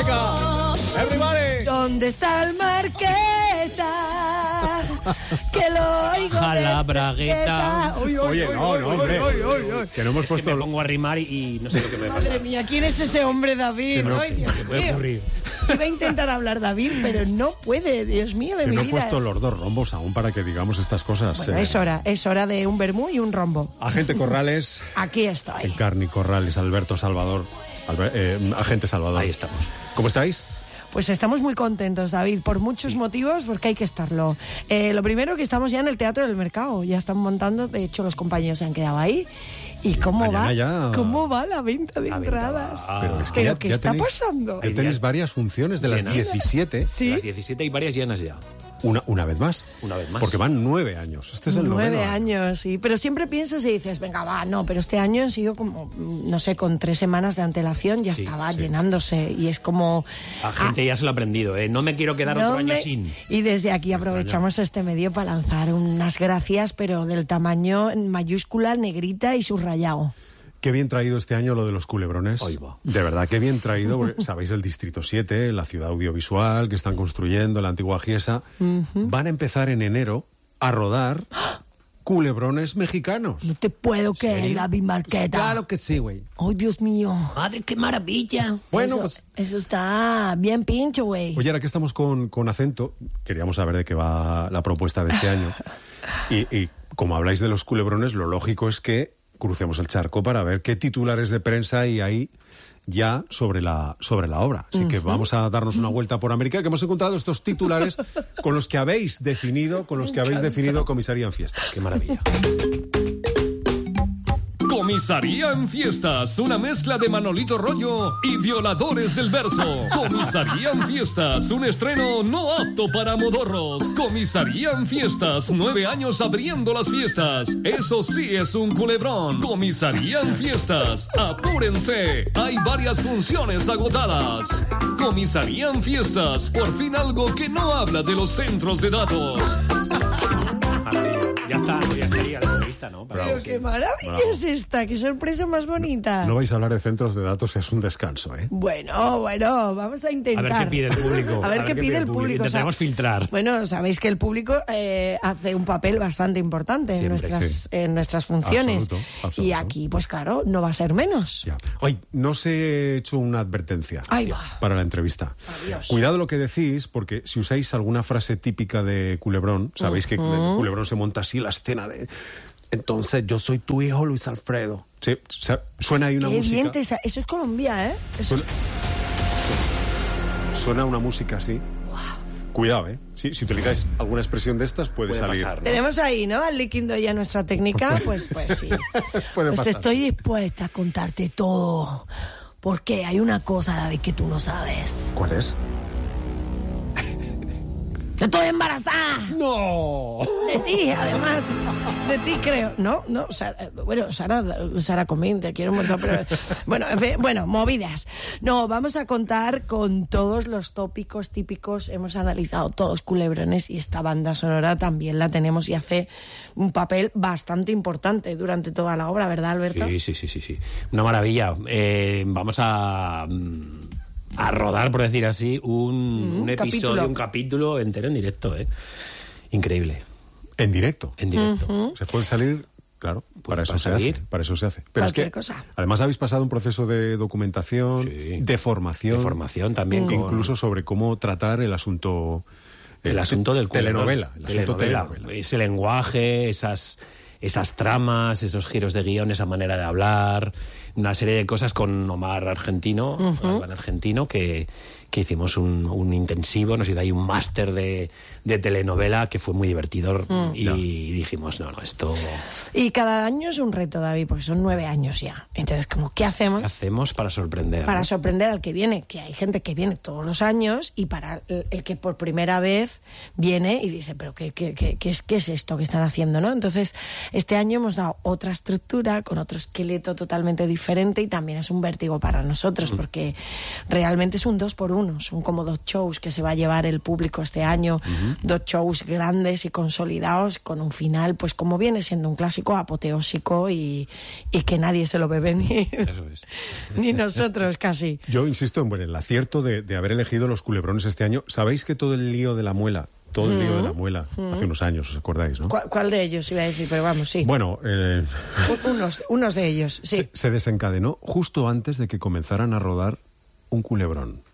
Venga, everybody. ¿Dónde está el Marqueta? Que lo oigo. Baja la bragueta. Oye, no, hombre. Que no hemos Es que puesto... me pongo a rimar y no sé lo que me pasa. Madre mía, ¿quién es ese hombre, David? no, Ay, Dios ¿Qué puede mío. ocurrir? Iba a intentar hablar David, pero no puede, Dios mío, de Que mi no he vida. puesto los dos rombos aún para que digamos estas cosas. Bueno, es hora de un vermú y un rombo. Agente Corrales, Aquí estoy. Encarni Corrales, Alberto Salvador, Agente Salvador. Ahí estamos. ¿Cómo estáis? Pues estamos muy contentos, David, por muchos motivos, porque hay que estarlo. Lo primero, que estamos ya en el Teatro del Mercado, ya están montando, de hecho los compañeros se han quedado ahí. ¿Y cómo mañana va? ya- ¿Cómo va la venta de La venta entradas? va. Pero es que ¿Pero ya- qué ya está tenéis- pasando? Ya tenéis varias funciones de las Llenas. 17. Sí. Las 17 hay varias llenas ya. Una vez más. Una vez más. Porque van 9 años. Este es el 9 noveno años, sí. Pero siempre piensas y dices, venga, va, no, pero este año han sido como, no sé, con 3 semanas de antelación ya Sí, estaba llenándose y es como... La gente ya se lo ha aprendido, ¿eh? No me quiero quedar No otro año me- sin. Y desde aquí aprovechamos este medio para lanzar unas gracias, pero del tamaño en mayúscula, negrita y subrayado. Qué bien traído este año lo de los culebrones. Ahí va. De verdad, qué bien traído. Porque, sabéis, el Distrito 7, la ciudad audiovisual que están construyendo, la antigua Giesa, van a empezar en enero a rodar culebrones mexicanos. No te puedo creer, ¿Serio? David Marqueta. Claro que sí, güey. ¡Oh, Dios mío! ¡Madre, qué maravilla! Bueno, eso, pues... eso está bien pincho, güey. Oye, ahora que estamos con acento, queríamos saber de qué va la propuesta de este año. Y como habláis de los culebrones, lo lógico es que crucemos el charco para ver qué titulares de prensa hay ahí ya sobre la obra. Así que vamos a darnos una vuelta por América, que hemos encontrado estos titulares con los que habéis definido Comisaría en Fiestas. ¡Qué maravilla! Comisaría en Fiestas, una mezcla de Manolito Rollo y Violadores del Verso. Comisaría en Fiestas, un estreno no apto para modorros. Comisaría en Fiestas, 9 años abriendo las fiestas. Eso sí es un culebrón. Comisaría en Fiestas, apúrense, hay varias funciones agotadas. Comisaría en Fiestas, por fin algo que no habla de los centros de datos. Maravilla. Ya está, no, ya estaría la entrevista, ¿no? Para Pero ver si- qué maravilla es esta, qué sorpresa más bonita. No vais a hablar de centros de datos, es un descanso, ¿eh? Bueno, vamos a A intentar. ver qué pide el público. A ver qué pide el público. Intentaremos filtrar. Bueno, sabéis que el público hace un papel bastante importante Siempre, en nuestras funciones. Absoluto. Y aquí, pues claro, no va a ser menos. Ya. Ay, no os he hecho una advertencia Ahí va. para la entrevista. Adiós. Cuidado lo que decís, porque si usáis alguna frase típica de Culebrón, sabéis que Culebrón se monta así la escena de... Entonces, yo soy tu hijo, Luis Alfredo. Sí, suena ahí una Qué música... bien eso es Colombia, ¿eh? Eso es... Suena una música así. Cuidado, ¿eh? Si utilizáis alguna expresión de estas, puede salir. pasar, ¿no? Tenemos ahí, ¿no? Al líquido ya nuestra técnica, pues sí. Puede Pues pasar. estoy dispuesta a contarte todo. Porque hay una cosa, David, que tú no sabes. ¿Cuál es? ¡Estoy embarazada! ¡No! De ti, además. De ti, creo. No, Sara Comín, te quiero un montón, pero... Bueno, en fin, movidas. No, vamos a contar con todos los tópicos típicos. Hemos analizado todos los culebrones y esta banda sonora también la tenemos y hace un papel bastante importante durante toda la obra, ¿verdad, Alberto? Sí. Una maravilla. Vamos a rodar, por decir así, un episodio, un capítulo entero en directo, ¿eh? Increíble. En directo. En directo. Se puede salir, claro, para eso se hace. Para eso se hace. Pero Cualquier es que, cosa. además habéis pasado un proceso de documentación, Sí. de formación. De formación también. Incluso sobre cómo tratar el asunto... El asunto del telenovela. El asunto telenovela. Ese lenguaje, esas tramas, esos giros de guión, esa manera de hablar, una serie de cosas con Omar Argentino, Iván Argentino, que hicimos un intensivo, nos dio ahí un máster de telenovela que fue muy divertido y dijimos, no, esto... Y cada año es un reto, David, porque son 9 años ya. Entonces, ¿qué hacemos? ¿Qué hacemos para sorprender? Para ¿no? sorprender al que viene, que hay gente que viene todos los años y para el que por primera vez viene y dice, pero ¿qué es esto que están haciendo, no? Entonces, este año hemos dado otra estructura con otro esqueleto totalmente diferente diferente y también es un vértigo para nosotros, porque realmente es un 2x1, son como 2 shows que se va a llevar el público este año, 2 shows grandes y consolidados con un final, pues como viene siendo un clásico apoteósico y que nadie se lo bebe Eso es. ni nosotros casi. Yo insisto en el acierto de haber elegido los culebrones este año. ¿Sabéis que todo el lío de la muela, hace unos años, ¿os acordáis, no? ¿Cuál de ellos iba a decir? Pero vamos, sí. Bueno, unos de ellos, sí. se desencadenó justo antes de que comenzaran a rodar un culebrón.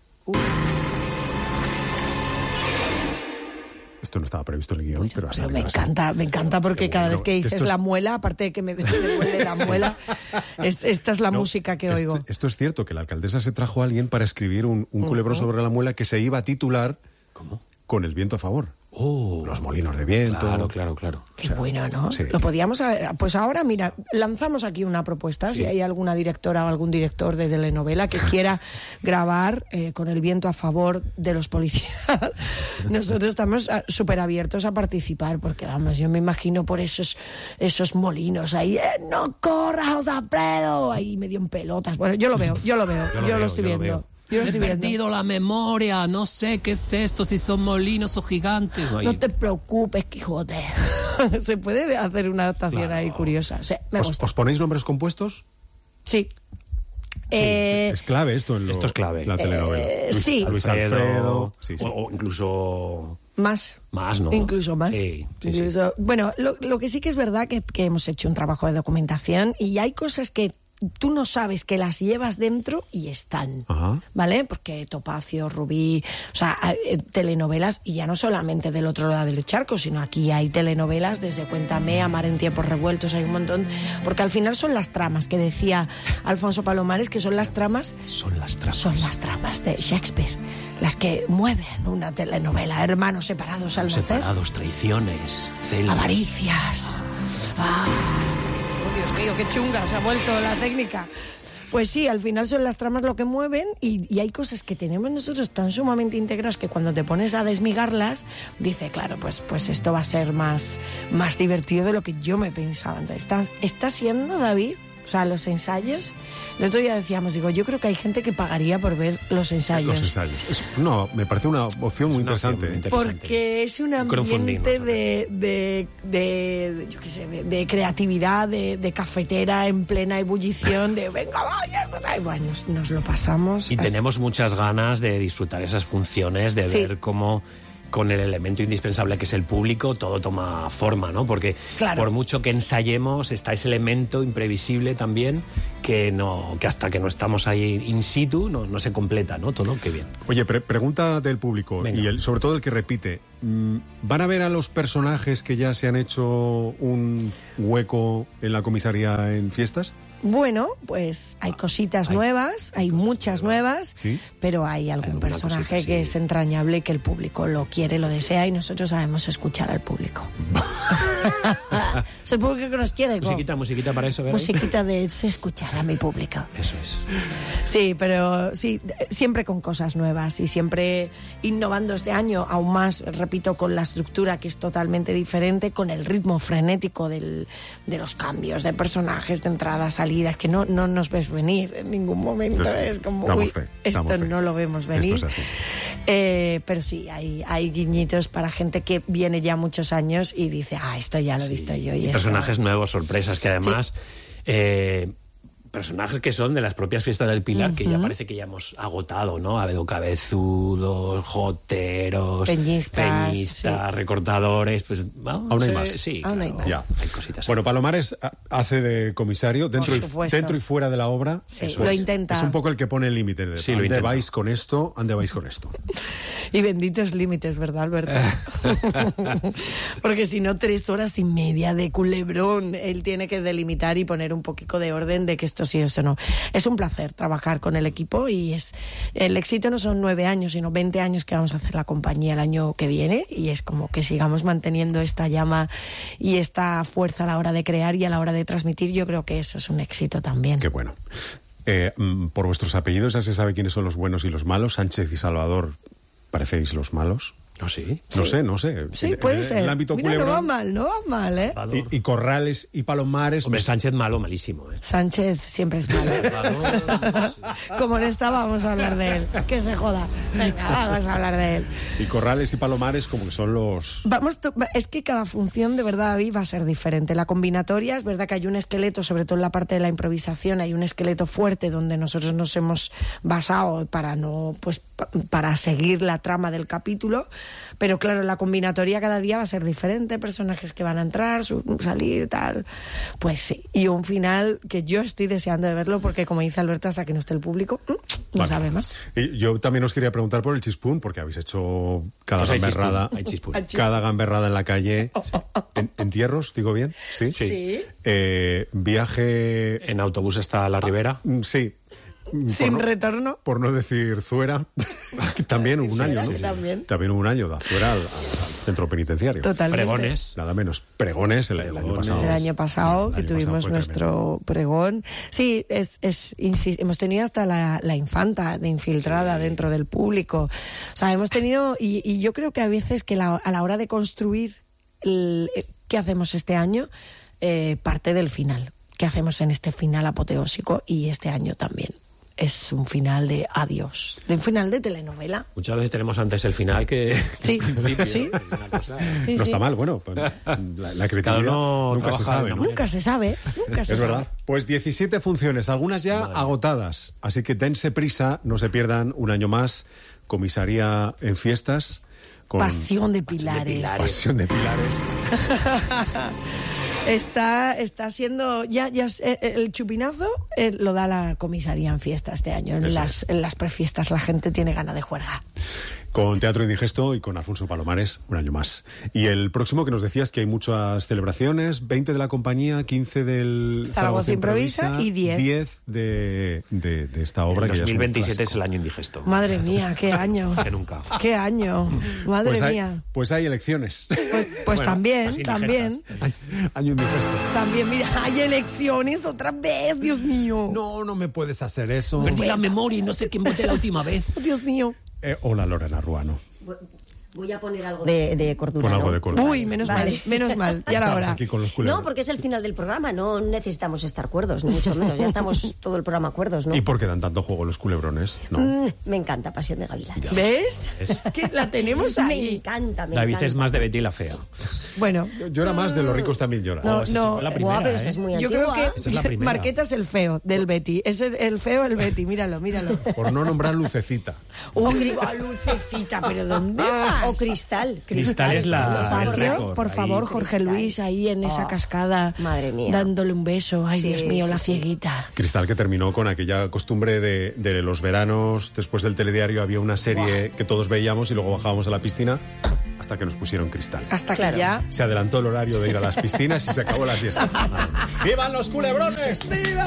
Esto no estaba previsto en el guión, pero así. Me encanta porque cada vez que dices la muela, aparte de que me duele la muela, esta es la música que oigo. Esto es cierto, que la alcaldesa se trajo a alguien para escribir un culebrón sobre la muela que se iba a titular Con el viento a favor. Los molinos de viento. Claro. Qué bueno, ¿no? Sí. Lo podíamos haber... Pues ahora, mira, lanzamos aquí una propuesta, si hay alguna directora o algún director de telenovela que quiera grabar con el viento a favor de los policías. Nosotros estamos súper abiertos a participar, porque vamos, yo me imagino por esos molinos ahí, ¡no corras, José Alfredo! Ahí medio en pelotas. Bueno, yo lo estoy viendo. Yo He perdido la memoria, no sé qué es esto, si son molinos o gigantes. No te preocupes, Quijote. Se puede hacer una adaptación ahí curiosa. O sea, me gusta. ¿Os ponéis nombres compuestos? Sí. Es clave esto. Esto es clave. La telenovela. Sí. Luis Alfredo. Sí. O incluso... Más, ¿no? Incluso más. Sí. Bueno, lo que sí que es verdad que hemos hecho un trabajo de documentación y hay cosas que tú no sabes que las llevas dentro y están, ¿vale? Porque Topacio, Rubí, o sea, telenovelas, y ya no solamente del otro lado del charco, sino aquí hay telenovelas desde Cuéntame, Amar en tiempos revueltos, hay un montón, porque al final son las tramas, que decía Alfonso Palomares, que son las tramas de Shakespeare, las que mueven una telenovela. Hermanos separados al nacer. Separados, traiciones, celos. Avaricias. Dios mío, qué chunga, se ha vuelto la técnica. Pues sí, al final son las tramas lo que mueven y hay cosas que tenemos nosotros tan sumamente integradas que cuando te pones a desmigarlas, dice, claro, pues esto va a ser más divertido de lo que yo me pensaba. Entonces, ¿está siendo, David? O sea, los ensayos. El otro día decíamos, yo creo que hay gente que pagaría por ver los ensayos. Los ensayos. Me parece una opción muy interesante. Porque es un ambiente yo qué sé, de creatividad, de cafetera en plena ebullición, de venga, vaya, y bueno, nos lo pasamos. Y tenemos muchas ganas de disfrutar esas funciones, de ver cómo con el elemento indispensable que es el público, todo toma forma, ¿no? Porque por mucho que ensayemos, está ese elemento imprevisible también que hasta que no estamos ahí in situ no se completa, ¿no? Todo, qué bien. Oye, pregunta del público, y sobre todo el que repite. ¿Van a ver a los personajes que ya se han hecho un hueco en la comisaría en fiestas? Bueno, pues hay cositas nuevas, hay muchas nuevas, ¿sí? Pero hay algún personaje que es entrañable, que el público lo quiere, lo desea y nosotros sabemos escuchar al público. Es el público que nos quiere. Musiquita para eso, ¿verdad? Musiquita de escuchar a mi público. Eso es. Sí, pero sí, siempre con cosas nuevas y siempre innovando este año, aún más, repito, con la estructura que es totalmente diferente, con el ritmo frenético de los cambios de personajes, de entradas, salidas, que no nos ves venir en ningún momento. Es como, esto no lo vemos venir. Esto es así. Pero sí, hay guiñitos para gente que viene ya muchos años y dice, esto ya lo he visto yo. Y personajes nuevos, sorpresas, que además... personajes que son de las propias fiestas del Pilar, que ya parece que ya hemos agotado, ¿no? Ha habido cabezudos, joteros, peñistas, recortadores, pues vamos. Aún hay más. Sí, aún hay más. Ya. Hay cositas. Bueno, Palomares hace de comisario dentro y fuera de la obra. Sí, lo intenta. Es un poco el que pone el límite de ¿dónde vais con esto? Y benditos límites, ¿verdad, Alberto? Porque si no, 3 horas y media de culebrón. Él tiene que delimitar y poner un poquito de orden de que esto sí, esto no. Es un placer trabajar con el equipo y el éxito no son 9 años, sino 20 años que vamos a hacer la compañía el año que viene y es como que sigamos manteniendo esta llama y esta fuerza a la hora de crear y a la hora de transmitir. Yo creo que eso es un éxito también. Qué bueno. Por vuestros apellidos ya se sabe quiénes son los buenos y los malos. Sánchez y Salvador, parecéis los malos. ¿No, sí? No sé. Sí, puede ser. En el ámbito Mira, culebrón. no va mal, ¿eh? Y Corrales y Palomares. Hombre, Sánchez malísimo, ¿eh? Sánchez siempre es malo. Como no está, vamos a hablar de él. Que se joda. Venga, vamos a hablar de él. Y Corrales y Palomares como que son los... Es que cada función de verdad, David, va a ser diferente. La combinatoria, es verdad que hay un esqueleto, sobre todo en la parte de la improvisación, hay un esqueleto fuerte donde nosotros nos hemos basado para seguir la trama del capítulo, pero claro, la combinatoria cada día va a ser diferente, personajes que van a entrar, salir, tal. Pues sí, y un final que yo estoy deseando de verlo porque, como dice Alberto, hasta que no esté el público, no sabemos. Y yo también os quería preguntar por el chispún, porque habéis hecho cada gamberrada. Hay chispún. Cada gamberrada en la calle. ¿Entierros, digo bien? Sí. Sí. Viaje... En autobús hasta la Ribera. Sí. Sin retorno. Por no decir Zuera, también hubo un año, ¿no? Sí, También hubo un año de Zuera al centro penitenciario. Totalmente. Pregones. Nada menos. Pregones el año pasado. El año pasado, que tuvimos fue nuestro pregón. Sí, hemos tenido hasta la infanta de infiltrada dentro del público. O sea, hemos tenido... Y yo creo que a veces que a la hora de construir qué hacemos este año, parte del final. ¿Qué hacemos en este final apoteósico? Y este año también. Es un final de adiós, de un final de telenovela. Muchas veces tenemos antes el final que... Sí, el principio, sí. ¿no? Es una cosa... No está mal, bueno, pues, la creatividad Cada uno nunca se trabaja sabe, de ¿no? una Nunca se sabe, nunca se Es sabe. verdad. Pues 17 funciones, algunas ya agotadas. Así que dense prisa, no se pierdan un año más. Comisaría en fiestas. Con Pasión de Pilares. Pasión de Pilares. Está siendo ya el chupinazo lo da la comisaría en fiesta este año. En las prefiestas la gente tiene ganas de juerga. Con Teatro Indigesto y con Alfonso Palomares, un año más. Y el próximo, que nos decías que hay muchas celebraciones, 20 de la compañía, 15 del Zaragoza Improvisa y 10 de esta obra. El que ya es un 2027 es clásico. el año indigesto. Madre mía, qué año. Más que nunca. Qué año. Madre mía. Pues hay elecciones. Pues Bueno, también, las también. indigestas. Año indigesto. También, mira, hay elecciones otra vez, Dios mío. No me puedes hacer eso. Perdí la memoria y no sé quién voté la última vez. Dios mío. Hola, Lorena Ruano. Voy a poner algo de cordura. Pon algo ¿no? de cordura. Uy, menos mal. Ya la Estamos hora. aquí con los culebros. No, porque es el final del programa, no necesitamos estar cuerdos, ni mucho menos. Ya estamos todo el programa cuerdos, ¿no? ¿Y por qué dan tanto juego los culebrones? No. Me encanta Pasión de Gavilanes. ¿Ves? Es que la tenemos Me ahí. encanta, me David encanta. es más de Betty la Fea. Bueno, Yo era más de los ricos también lloran. No, esa no. fue la Guau, primera, pero esa es muy yo antigua. creo que Esa es la primera. Marqueta es el feo del Betty. Es el feo el Betty. Míralo. Por no nombrar Lucecita. Uy, va Lucecita, pero ¿dónde vas? O Cristal. Cristal es la- Espacio, el récord, por ahí. favor, Jorge Cristal. Luis, ahí en esa cascada. Madre mía. Dándole un beso. Ay, Sí, Dios mío, sí, la sí. cieguita. Cristal, que terminó con aquella costumbre de los veranos, después del telediario había una serie que todos veíamos y luego bajábamos a la piscina hasta que nos pusieron Cristal. Hasta Claro. que ya... Se adelantó el horario de ir a las piscinas y se acabó la siesta. ¡Vivan los culebrones!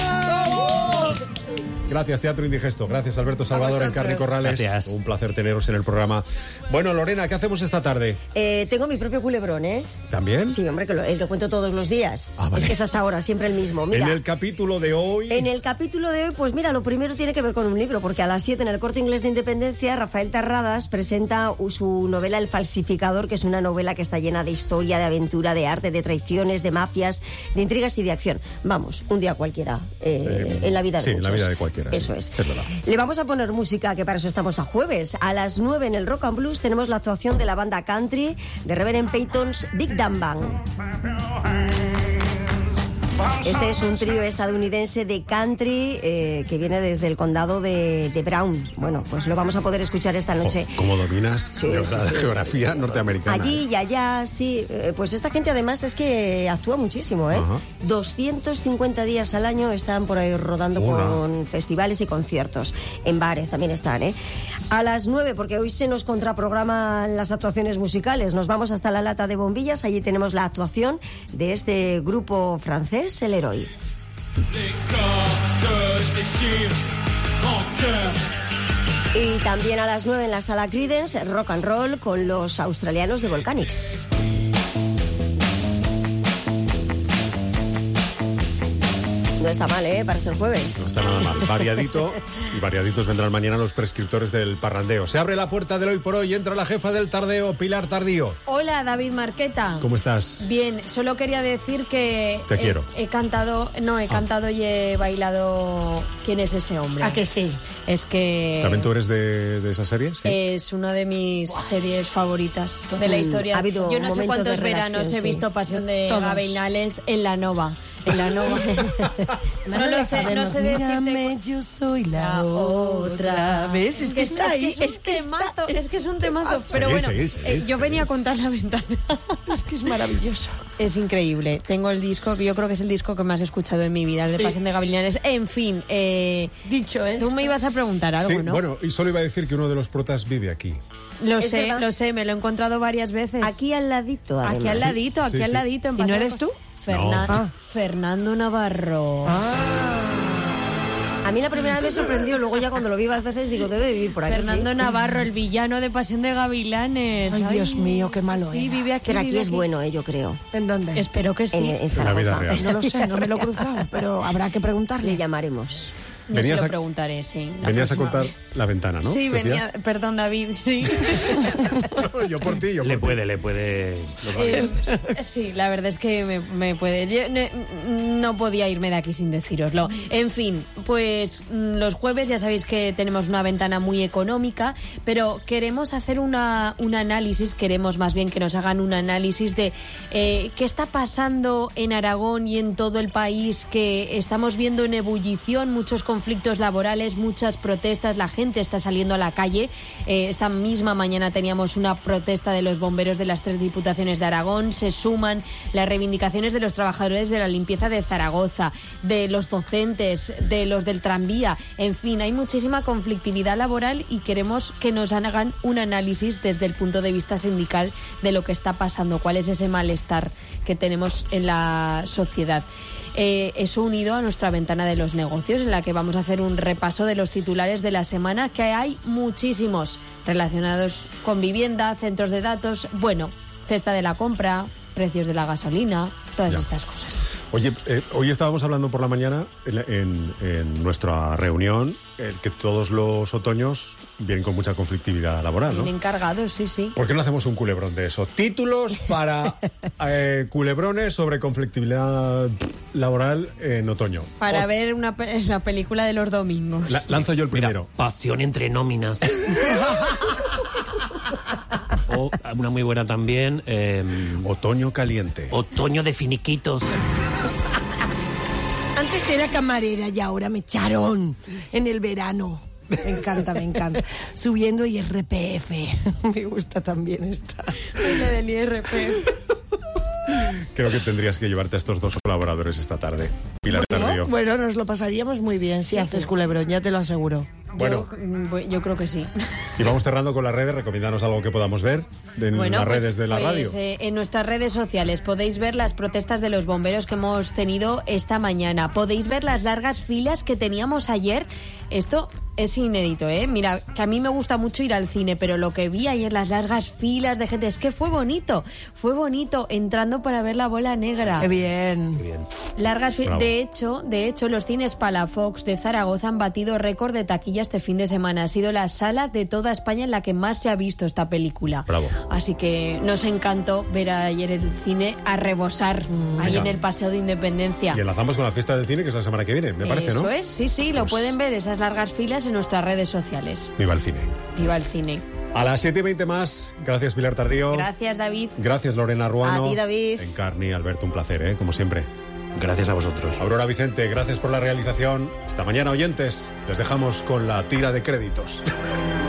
¡Viva! Gracias, Teatro Indigesto. Gracias, Alberto Salvador, en Carne y Corrales. Gracias. Un placer teneros en el programa. Bueno, Lorena, ¿qué hacemos esta tarde? Tengo mi propio culebrón, ¿eh? ¿También? Sí, hombre, que lo cuento todos los días. Ah, vale. Es que es hasta ahora, siempre el mismo. Mira, En el capítulo de hoy... En el capítulo de hoy, pues mira, lo primero tiene que ver con un libro, porque a las 7 en el Corte Inglés de Independencia, Rafael Tarradas presenta su novela El falsificador, que es una novela que está llena de historia, de aventura, de arte, de traiciones, de mafias, de intrigas y de acción. Vamos, un día cualquiera en la vida de sí, en muchos. la vida de cualquiera, Eso sí, es. es verdad. Le vamos a poner música, que para eso estamos a jueves. A las 9 en el Rock and Blues tenemos la actuación de la banda country de Reverend Peyton's Big Damn Bang. Este es un trío estadounidense de country que viene desde el condado de Brown. Bueno, pues lo vamos a poder escuchar esta noche. ¿Cómo dominas Sí, de verdad, sí, sí. geografía norteamericana? Allí y allá, sí. Pues esta gente además es que actúa muchísimo, ¿eh? Ajá. 250 días al año están por ahí rodando Hola. con festivales y conciertos. En bares también están, ¿eh? A las 9, porque hoy se nos contraprograman las actuaciones musicales, nos vamos hasta la Lata de Bombillas. Allí tenemos la actuación de este grupo francés, El Héroe. Y también a las 9 en la Sala Creedence, rock and roll con los australianos de No está mal, para ser No jueves. está nada mal. Variadito, y variaditos vendrán mañana los prescriptores del parrandeo. Se abre la puerta del hoy por hoy, entra la jefa del tardeo, Pilar Tardío. Hola, David Marqueta. ¿Cómo estás? Bien, solo quería decir que... Te quiero. He cantado y he bailado ¿Quién es ese hombre? ¿A que sí? Es que... ¿También tú eres de esa serie? Sí. Es una de mis series favoritas de la historia. Ha habido Yo no sé momentos cuántos de veranos redacción, he sí. visto Pasión de Todos. Gavilanes en la Nova. En la Nova. No lo sé, no sé Mírame, decirte... yo soy la otra. ¿Ves? Es que está ahí. Es que es un temazo. Pero Seguid, bueno, seguid, seguid, yo venía a contar la ventana. Es que es maravilloso. Es increíble. Tengo el disco que yo creo que es el disco que más he escuchado en mi vida, el de Sí. Pasión de Gavilanes. En fin, Dicho es. tú me ibas a preguntar algo, Sí, ¿no? bueno, y solo iba a decir que uno de los protas vive aquí. Lo Es sé, verdad. me lo he encontrado varias veces. Aquí al ladito, además. Aquí al ladito, aquí Sí, al sí. ladito. En ¿Y no Paseo eres tú? No. Fernando Navarro. A mí la primera vez me sorprendió, luego ya cuando lo vi varias veces digo, debe vivir por aquí. Fernando ¿sí? Navarro, el villano de Pasión de Gavilanes. Ay, Dios mío, qué malo Sí, era. vive aquí. Pero aquí vive es bueno, yo creo. ¿En dónde? Espero que sí. En En la Zaragoza. vida real. No lo sé, no me lo he cruzado, pero habrá que Le preguntarle. llamaremos. Yo Venías se lo a- preguntaré, sí. la Venías a próxima contar vez. la ventana, ¿no? Sí, ¿Decías? perdón, David, sí. Yo por ti, yo por Le ti. puede. Los Gavilanes. Sí, la verdad es que me puede. Yo no podía irme de aquí sin decíroslo. En fin, pues los jueves ya sabéis que tenemos una ventana muy económica, pero queremos hacer un análisis, queremos más bien que nos hagan un análisis de qué está pasando en Aragón y en todo el país, que estamos viendo en ebullición muchos conflictos laborales, muchas protestas, la gente está saliendo a la calle. Esta misma mañana teníamos una protesta de los bomberos de las 3 diputaciones de Aragón, se suman las reivindicaciones de los trabajadores de la limpieza de Zaragoza, de los docentes, de los del tranvía, en fin, hay muchísima conflictividad laboral y queremos que nos hagan un análisis desde el punto de vista sindical de lo que está pasando, cuál es ese malestar que tenemos en la sociedad. Eso unido a nuestra ventana de los negocios, en la que vamos a hacer un repaso de los titulares de la semana, que hay muchísimos relacionados con vivienda, centros de datos, bueno, cesta de la compra, precios de la gasolina, todas Ya. estas cosas. Oye, hoy estábamos hablando por la mañana en nuestra reunión que todos los otoños vienen con mucha conflictividad laboral, ¿no? Bien encargados, sí, sí. ¿Por qué no hacemos un culebrón de eso? Títulos para culebrones sobre conflictividad laboral en otoño. Para ver la película de los domingos. Lanzo yo el Mira, primero. pasión entre nóminas. O una muy buena también, Otoño caliente. otoño de finiquitos. Antes era camarera y ahora me echaron en el verano. Me encanta, me encanta. Subiendo IRPF. Me gusta también esta. La del IRPF. Creo que tendrías que llevarte a estos dos colaboradores esta tarde. Pilar Tardío. Bueno, nos lo pasaríamos muy bien si haces culebrón, ya te lo aseguro. Bueno. Yo creo que sí. Y vamos cerrando con las redes. Recomiéndanos algo que podamos ver en las redes de la radio. En nuestras redes sociales podéis ver las protestas de los bomberos que hemos tenido esta mañana. Podéis ver las largas filas que teníamos ayer. Esto es inédito, ¿eh? Mira, que a mí me gusta mucho ir al cine, pero lo que vi ayer, las largas filas de gente, es que fue bonito entrando para ver La Bola Negra. Qué bien. Largas Bravo. de hecho, los cines Palafox de Zaragoza han batido récord de taquilla este fin de semana. Ha sido la sala de toda España en la que más se ha visto esta película. Bravo. Así que nos encantó ver ayer el cine a rebosar ahí Venga. en el Paseo de Independencia. Y enlazamos con la fiesta del cine, que es la semana que viene, me parece, Eso ¿no? es, sí, lo Pues- pueden ver, esas largas filas en nuestras redes sociales. Viva el cine. Viva el cine. A las 7:20 más. Gracias, Pilar Tardío. Gracias, David. Gracias, Lorena Ruano. A ti, David. Encarni, Alberto, un placer, como siempre. Gracias a vosotros. Aurora Vicente, gracias por la realización. Hasta mañana, oyentes. Les dejamos con la tira de créditos.